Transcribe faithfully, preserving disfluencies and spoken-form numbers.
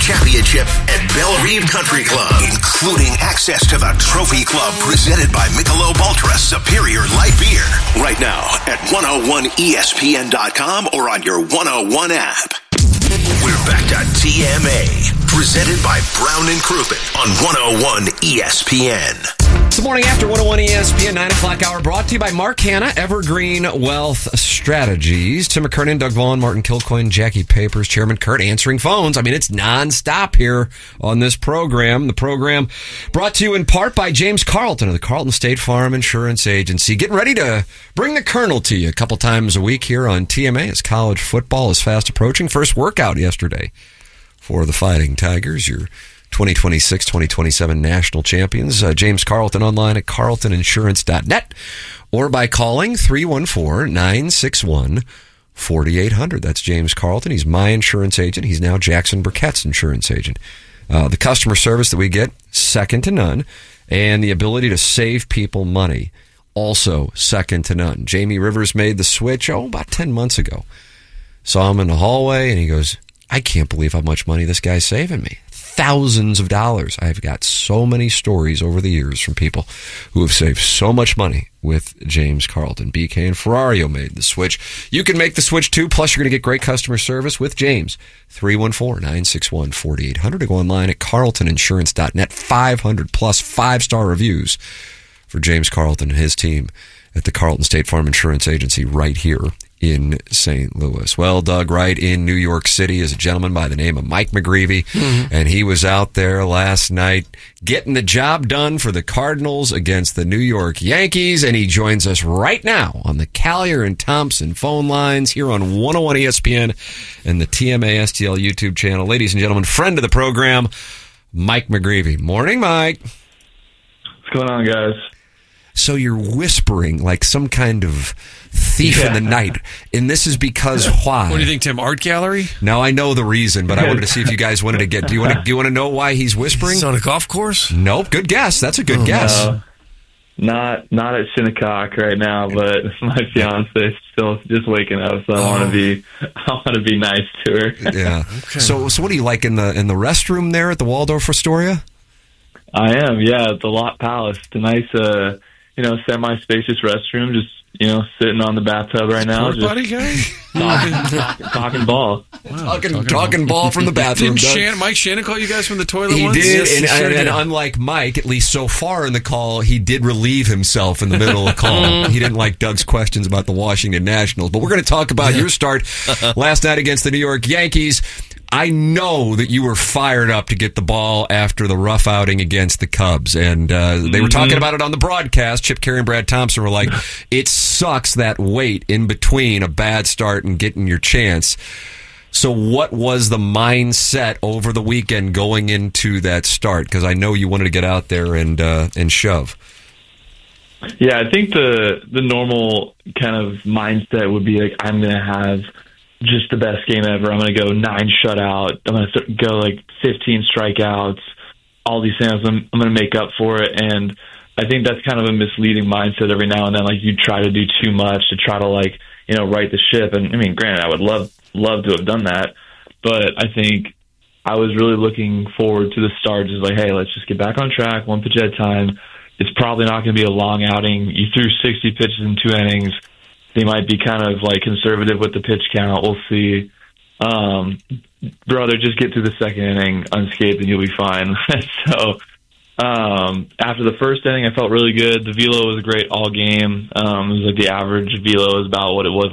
Championship at Belle-Rive Country Club, including access to the Trophy Club presented by Michelob Ultra Superior Light Beer. Right now at one oh one E S P N dot com or on your one oh one app. We're back to T M A, presented by Brown and Crouppen on one oh one E S P N. It's the morning after one oh one E S P N, nine o'clock hour, brought to you by Mark Hanna, Evergreen Wealth Strategies. Tim McKernan, Doug Vaughn, Martin Kilcoyne, Jackie Papers, Chairman Kurt answering phones. I mean, it's nonstop here on this program. The program brought to you in part by James Carlton of the Carlton State Farm Insurance Agency. Getting ready to bring the Colonel to you a couple times a week here on T M A as college football is fast approaching. First workout yesterday for the Fighting Tigers, your twenty twenty-six twenty twenty-seven national champions. Uh, James Carlton online at carlton insurance dot net or by calling three one four, nine six one, four eight zero zero. That's James Carlton. He's my insurance agent. He's now Jackson Burkett's insurance agent. Uh, the customer service that we get, second to none, and the ability to save people money, also second to none. Jamie Rivers made the switch, oh, about ten months ago. Saw him in the hallway, and he goes, I can't believe how much money this guy's saving me. Thousands of dollars. I've got so many stories over the years from people who have saved so much money with James Carlton. B K and Ferrario made the switch. You can make the switch too, plus you're going to get great customer service with James. three one four, nine six one, four eight zero zero to go online at carlton insurance dot net. five hundred plus five-star reviews for James Carlton and his team at the Carlton State Farm Insurance Agency right here in Saint Louis. Well, Doug, right in New York City is a gentleman by the name of Mike McGreevy, mm-hmm. and he was out there last night getting the job done for the Cardinals against the New York Yankees, and he joins us right now on the Collier and Thompson phone lines here on one oh one E S P N and the T M A S T L YouTube channel. Ladies and gentlemen, friend of the program, Mike McGreevy. Morning, Mike. What's going on, guys? So you're whispering like some kind of thief yeah. in the night, and this is because why? What do you think, Tim? Art gallery? No, I know the reason, but I wanted to see if you guys wanted to get. Do you want to? Do you want to know why he's whispering? He's on a golf course? Nope. Good guess. That's a good oh, guess. No, not not at Shinnecock right now, but my fiance is still just waking up, so I oh. want to be I want to be nice to her. Yeah. Okay. So so what do you like in the in the restroom there at the Waldorf Astoria? I am. Yeah, the Lot Palace. The nice. Uh, You know, semi-spacious restroom, just, you know, sitting on the bathtub right now. Just buddy guy? Talking, talking, talking ball. Wow, talking, talking, talking ball. ball from the bathroom. Didn't Shan- Mike Shannon call you guys from the toilet he once? Did, yes, and, he sure and, did, and unlike Mike, at least so far in the call, he did relieve himself in the middle of the call. He didn't like Doug's questions about the Washington Nationals. But we're going to talk about yeah. your start last night against the New York Yankees. I know that you were fired up to get the ball after the rough outing against the Cubs, and uh, they were talking about it on the broadcast. Chip Caray and Brad Thompson were like, it sucks that wait in between a bad start and getting your chance. So what was the mindset over the weekend going into that start? Because I know you wanted to get out there and uh, and shove. Yeah, I think the the normal kind of mindset would be like, I'm going to have just the best game ever. I'm going to go nine shutout. I'm going to go like fifteen strikeouts, all these things. I'm, I'm going to make up for it. And I think that's kind of a misleading mindset every now and then. Like you try to do too much to try to like, you know, right the ship. And I mean, granted, I would love, love to have done that. But I think I was really looking forward to the start. Just like, hey, let's just get back on track, one pitch at a time. It's probably not going to be a long outing. You threw sixty pitches in two innings. They might be kind of like conservative with the pitch count. We'll see. Um, brother, just get through the second inning unscathed and you'll be fine. so um, after the first inning, I felt really good. The velo was great all game. Um, it was like the average velo is about what it was